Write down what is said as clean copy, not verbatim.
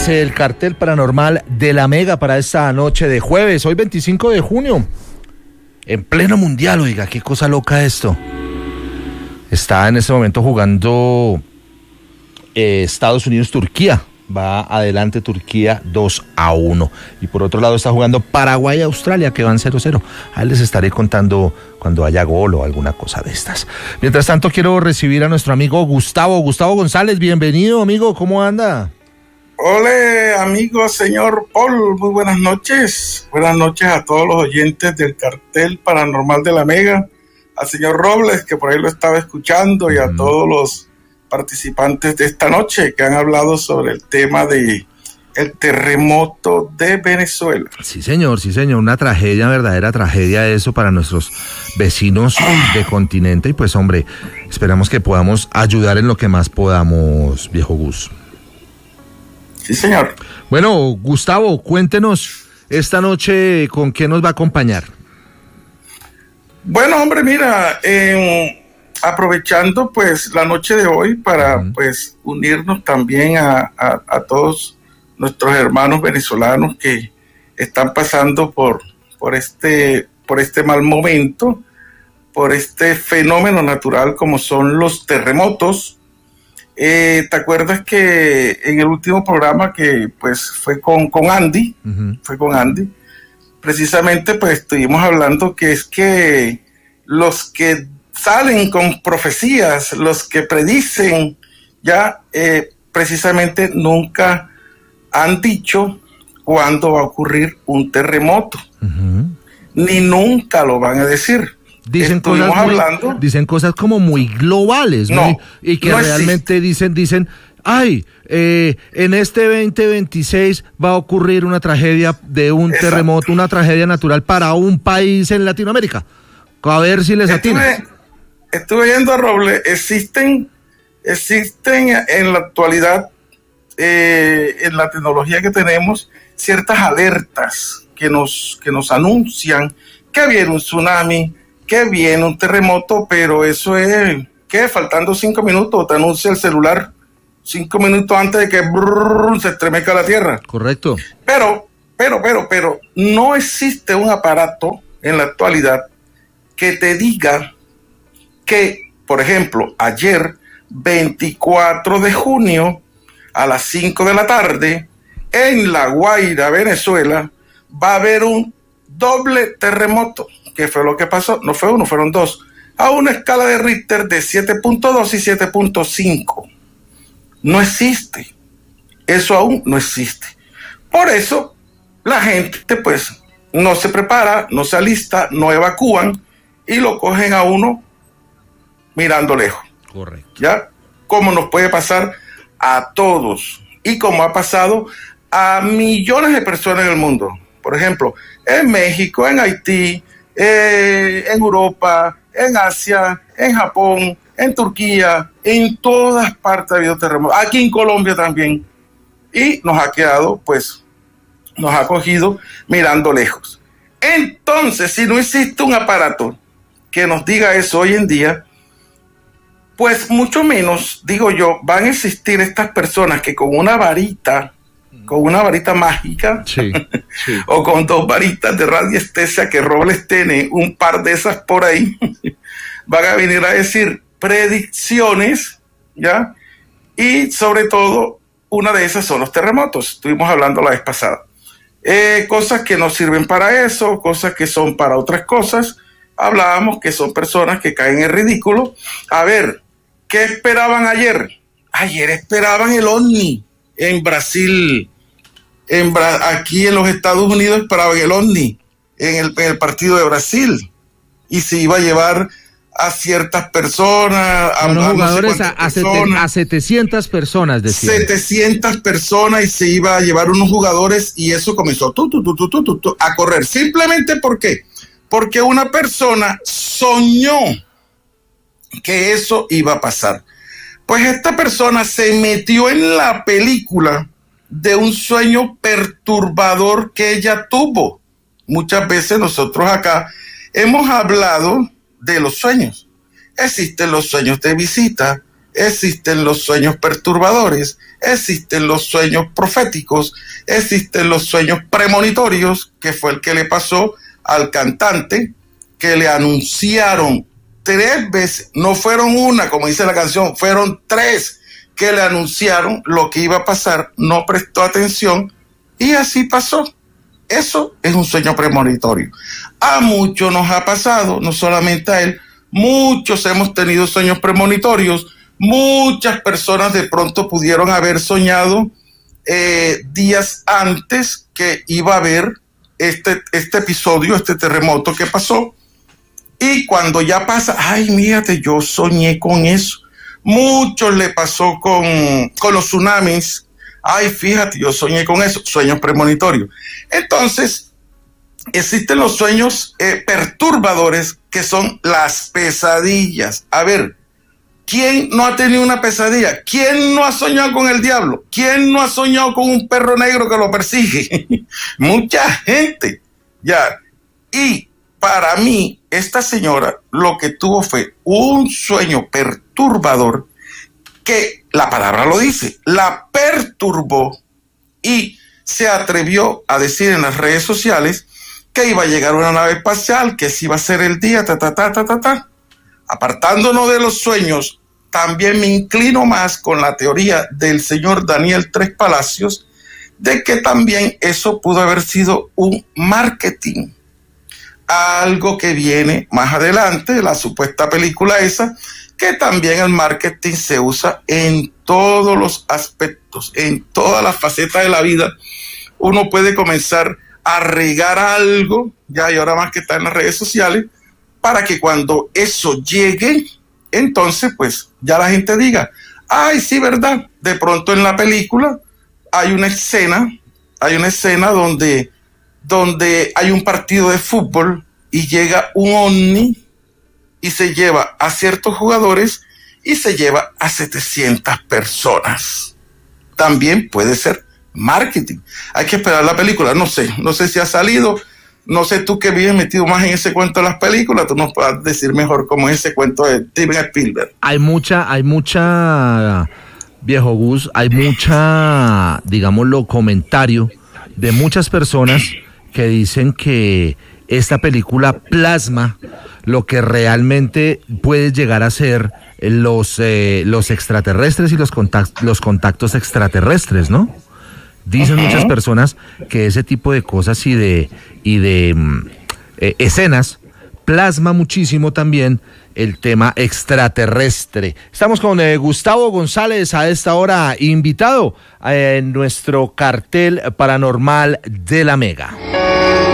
hace el cartel paranormal de la Mega para esta noche de jueves, hoy 25 de junio, en pleno mundial. Oiga, qué cosa loca esto. Está en este momento jugando Estados Unidos-Turquía. Va adelante Turquía 2-1. Y por otro lado está jugando Paraguay-Australia, que van 0-0. Ahí les estaré contando cuando haya gol o alguna cosa de estas. Mientras tanto, quiero recibir a nuestro amigo Gustavo González. Bienvenido, amigo. ¿Cómo anda? Hola, amigo, señor Paul. Muy buenas noches. Buenas noches a todos los oyentes del cartel paranormal de la Mega. Al señor Robles, que por ahí lo estaba escuchando, y a todos los participantes de esta noche que han hablado sobre el tema de el terremoto de Venezuela. Sí, señor, una tragedia, verdadera tragedia eso para nuestros vecinos de continente, y pues hombre, esperamos que podamos ayudar en lo que más podamos, viejo Gus. Sí, señor. Bueno, Gustavo, cuéntenos esta noche con qué nos va a acompañar. Bueno, hombre, mira, aprovechando pues la noche de hoy para pues unirnos también a todos nuestros hermanos venezolanos que están pasando por este mal momento, por este fenómeno natural como son los terremotos. ¿Te acuerdas que en el último programa que pues fue con Andy, precisamente pues estuvimos hablando que es que los que salen con profecías, los que predicen, ya precisamente nunca han dicho cuándo va a ocurrir un terremoto, ni nunca lo van a decir. Dicen cosas como muy globales, ¿no? Y que no realmente dicen, ay, en este 2026 va a ocurrir una tragedia de un terremoto, una tragedia natural para un país en Latinoamérica. A ver si les atina. Estuve viendo a Robles, existen en la actualidad, en la tecnología que tenemos, ciertas alertas que nos anuncian que viene un tsunami, que viene un terremoto, pero eso es que faltando 5 minutos te anuncia el celular 5 minutos antes de que se estremezca la tierra. Correcto. Pero no existe un aparato en la actualidad que te diga que, por ejemplo, ayer, 24 de junio, a las 5 de la tarde, en La Guaira, Venezuela, va a haber un doble terremoto. ¿Qué fue lo que pasó? No fue uno, fueron dos. A una escala de Richter de 7.2 y 7.5. No existe. Eso aún no existe. Por eso, la gente, pues, no se prepara, no se alista, no evacúan y lo cogen a uno mirando lejos. Correcto. ¿Ya? Como nos puede pasar a todos y como ha pasado a millones de personas en el mundo. Por ejemplo, en México, en Haití, en Europa, en Asia, en Japón, en Turquía, en todas partes ha habido terremotos. Aquí en Colombia también. Y nos ha quedado, pues, nos ha cogido mirando lejos. Entonces, si no existe un aparato que nos diga eso hoy en día, pues mucho menos, digo yo, van a existir estas personas que con una varita mágica, sí. O con 2 varitas de radiestesia que Robles tiene, un par de esas por ahí, van a venir a decir predicciones, ¿ya? Y sobre todo, una de esas son los terremotos. Estuvimos hablando la vez pasada. Cosas que no sirven para eso, cosas que son para otras cosas. Hablábamos que son personas que caen en ridículo. A ver, ¿qué esperaban ayer? Ayer esperaban el OVNI en Brasil. Aquí en los Estados Unidos esperaban el OVNI en el partido de Brasil. Y se iba a llevar a ciertas personas, a jugadores, a 700 personas, decían. 700 personas, y se iba a llevar unos jugadores, y eso comenzó a correr. Simplemente porque una persona soñó que eso iba a pasar. Pues esta persona se metió en la película de un sueño perturbador que ella tuvo. Muchas veces nosotros acá hemos hablado de los sueños. Existen los sueños de visita, existen los sueños perturbadores, existen los sueños proféticos, existen los sueños premonitorios, que fue el que le pasó al cantante, que le anunciaron 3 veces, no fueron una, como dice la canción, fueron 3 que le anunciaron lo que iba a pasar, no prestó atención y así pasó. Eso es un sueño premonitorio. A muchos nos ha pasado, no solamente a él, muchos hemos tenido sueños premonitorios, muchas personas de pronto pudieron haber soñado días antes que iba a haber este episodio, este terremoto que pasó, y cuando ya pasa, ay, mírate, yo soñé con eso. Muchos le pasó con los tsunamis, ay, fíjate, yo soñé con eso, sueños premonitorios. Entonces, existen los sueños perturbadores, que son las pesadillas. A ver, ¿quién no ha tenido una pesadilla? ¿Quién no ha soñado con el diablo? ¿Quién no ha soñado con un perro negro que lo persigue? Mucha gente, ya. Y para mí, esta señora lo que tuvo fue un sueño perturbador que la palabra lo dice, la perturbó y se atrevió a decir en las redes sociales que iba a llegar una nave espacial, que ese iba a ser el día, Apartándonos de los sueños, también me inclino más con la teoría del señor Daniel Tres Palacios, de que también eso pudo haber sido un marketing. Algo que viene más adelante, la supuesta película esa, que también el marketing se usa en todos los aspectos, en todas las facetas de la vida. Uno puede comenzar a regar algo, ya y ahora más que está en las redes sociales, para que cuando eso llegue, entonces pues ya la gente diga, ay, sí, verdad, de pronto en la película hay una escena donde hay un partido de fútbol y llega un ovni y se lleva a ciertos jugadores y se lleva a 700 personas. También puede ser marketing. Hay que esperar la película. No sé si ha salido. No sé, tú que vives metido más en ese cuento de las películas, tú nos puedes decir mejor cómo es ese cuento de Steven Spielberg. Hay mucha, viejo Gus, hay mucha, digámoslo, comentario de muchas personas que dicen que esta película plasma lo que realmente puede llegar a ser los extraterrestres y los contactos extraterrestres, ¿no? Dicen muchas personas que ese tipo de cosas y de escenas plasma muchísimo también el tema extraterrestre. Estamos con Gustavo González a esta hora, invitado en nuestro cartel paranormal de la Mega.